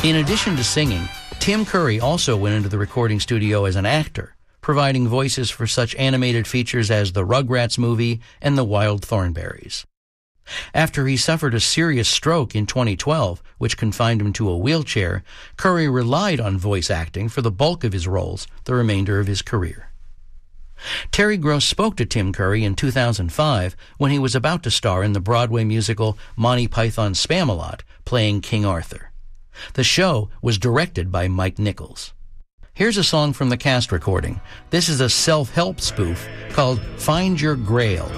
In addition to singing, Tim Curry also went into the recording studio as an actor, providing voices for such animated features as the Rugrats movie and the Wild Thornberrys. After he suffered a serious stroke in 2012, which confined him to a wheelchair, Curry relied on voice acting for the bulk of his roles the remainder of his career. Terry Gross spoke to Tim Curry in 2005 when he was about to star in the Broadway musical Monty Python's Spamalot, playing King Arthur. The show was directed by Mike Nichols. Here's a song from the cast recording. This is a self-help spoof called Find Your Grail.